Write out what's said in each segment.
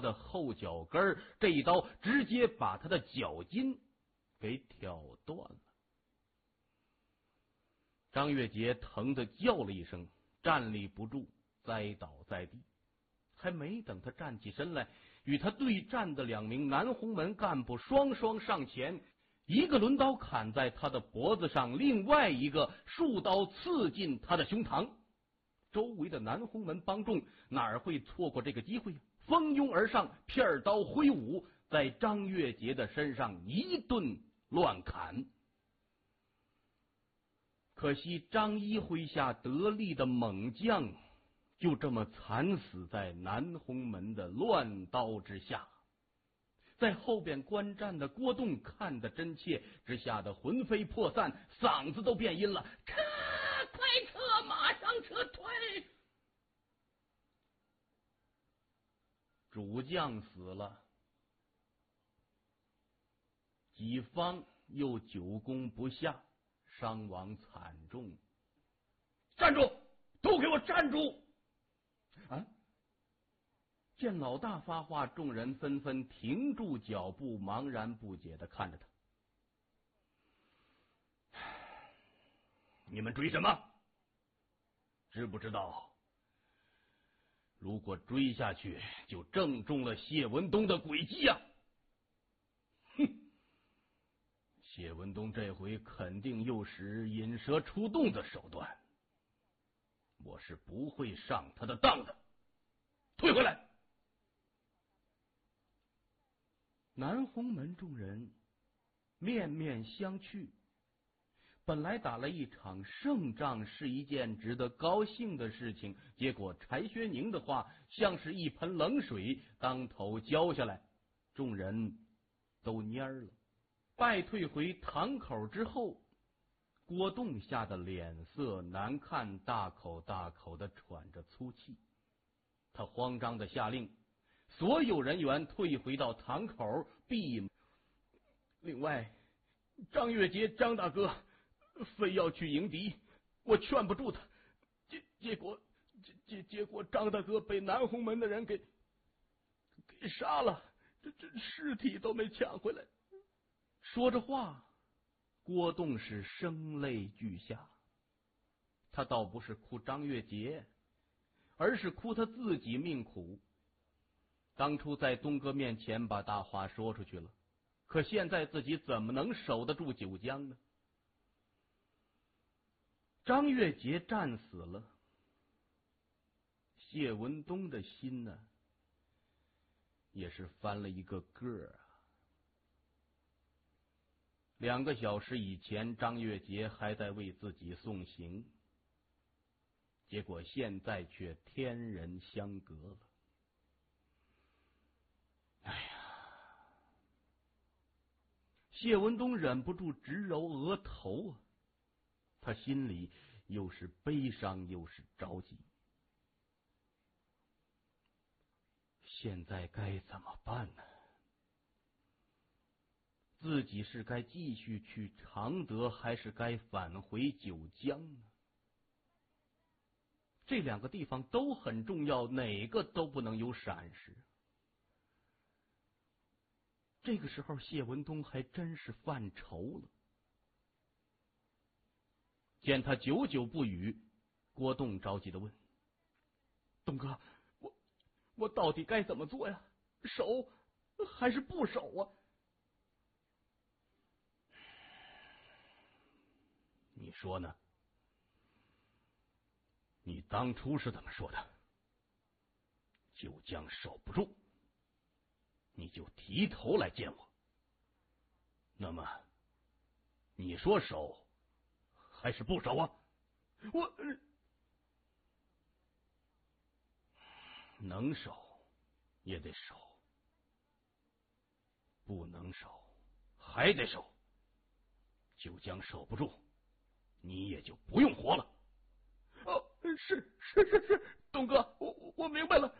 的后脚跟，这一刀直接把他的脚筋给挑断了。张月杰疼得叫了一声，站立不住，栽倒在地。还没等他站起身来，与他对战的2名南红门干部双双上前，一个抡刀砍在他的脖子上，另外一个数刀刺进他的胸膛。周围的南红门帮众哪会错过这个机会呀？蜂拥而上，片刀挥舞，在张月杰的身上一顿乱砍。可惜张一麾下得力的猛将就这么惨死在南红门的乱刀之下。在后边观战的郭栋看得真切，只吓得魂飞魄散，嗓子都变阴了：撤！快撤！马上撤退！主将死了，己方又久攻不下，伤亡惨重。站住！都给我站住！啊！见老大发话，众人纷纷停住脚步，茫然不解地看着他。你们追什么？知不知道，如果追下去，就正中了谢文东的诡计呀！哼！谢文东这回肯定又使引蛇出洞的手段，我是不会上他的当的。退回来！南红门众人面面相觑，本来打了一场胜仗是一件值得高兴的事情，结果柴薛宁的话像是一盆冷水当头浇下来，众人都蔫了。败退回堂口之后，郭栋吓得脸色难看，大口大口的喘着粗气。他慌张的下令，所有人员退回到堂口闭门。另外，张月杰张大哥非要去迎敌，我劝不住他，结果张大哥被南红门的人给杀了，这尸体都没抢回来。说着话，郭栋是声泪俱下。他倒不是哭张月杰，而是哭他自己命苦。当初在东哥面前把大话说出去了，可现在自己怎么能守得住九江呢？张月杰战死了，谢文东的心呢，也是翻了一个个啊。2个小时以前，张月杰还在为自己送行，结果现在却天人相隔了。哎呀！谢文东忍不住直揉额头啊，他心里又是悲伤又是着急。现在该怎么办呢？自己是该继续去常德，还是该返回九江呢？这2个地方都很重要，哪个都不能有闪失。这个时候，谢文东还真是犯愁了。见他久久不语，郭栋着急的问：“东哥，我到底该怎么做呀？守还是不守啊？”你说呢？你当初是怎么说的？九江守不住，你就提头来见我。那么，你说守还是不守啊？我能守也得守，不能守还得守。九江守不住，你也就不用活了。哦，是，东哥，我明白了。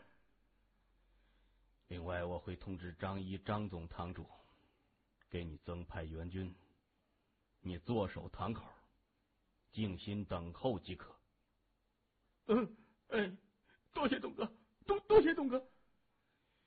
另外，我会通知张一、张总堂主，给你增派援军，你坐守堂口，静心等候即可。多谢东哥，多谢东哥。